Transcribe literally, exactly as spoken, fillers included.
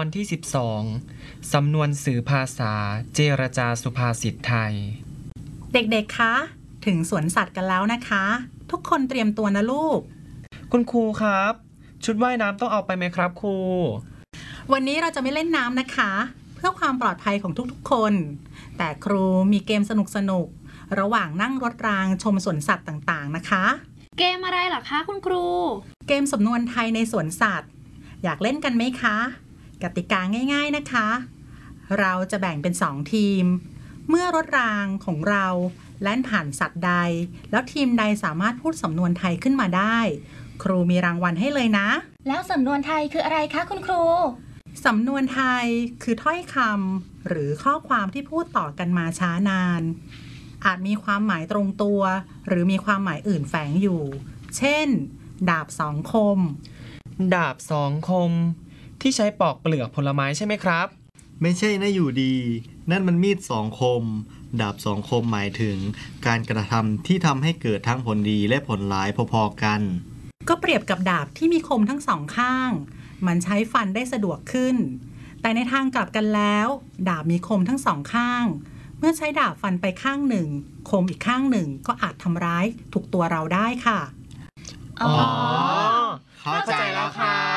อนที่สิบสองสำนวนสื่อภาษาเจรจาสุภาษิตไทยเด็กๆคะถึงสวนสัตว์กันแล้วนะคะทุกคนเตรียมตัวนะลูกคุณครูครับชุดว่ายน้ำต้องเอาไปไหมครับครูวันนี้เราจะไม่เล่นน้ำนะคะเพื่อความปลอดภัยของทุกๆคนแต่ครูมีเกมสนุกๆระหว่างนั่งรถรางชมสวนสัตว์ต่างๆนะคะเกมอะไรเหรอคะคุณครูเกมสำนวนไทยในสวนสัตว์อยากเล่นกันไหมคะกติกาง่ายๆนะคะเราจะแบ่งเป็นสองทีมเมื่อรถรางของเราแล่นผ่านสัตว์ใดแล้วทีมใดสามารถพูดสำนวนไทยขึ้นมาได้ครูมีรางวัลให้เลยนะแล้วสำนวนไทยคืออะไรคะคุณครูสำนวนไทยคือถ้อยคำหรือข้อความที่พูดต่อกันมาช้านานอาจมีความหมายตรงตัวหรือมีความหมายอื่นแฝงอยู่เช่นดาบสองคมดาบสองคมที่ใช้ปอกเปลือกผลไม้ใช่ไหมครับไม่ใช่นะอยู่ดีนั่นมันมีดสองคมดาบสองคมหมายถึงการกระทำที่ทำให้เกิดทั้งผลดีและผลร้ายพอๆกันก็เปรียบกับดาบที่มีคมทั้งสองข้างมันใช้ฟันได้สะดวกขึ้นแต่ในทางกลับกันแล้วดาบมีคมทั้งสองข้างเมื่อใช้ดาบฟันไปข้างหนึ่งคมอีกข้างหนึ่งก็อาจทำร้ายถูกตัวเราได้ค่ะอ๋อเข้าใจแล้วค่ะ